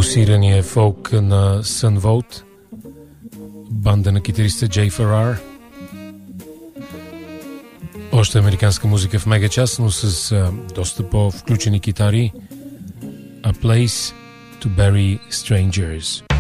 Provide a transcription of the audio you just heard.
Пулсирания фолк на Sun Volt, банда на китариста Джей Феррар. Още американска музика в мегачас, но с доста по-включени китари. A Place to Bury Strangers.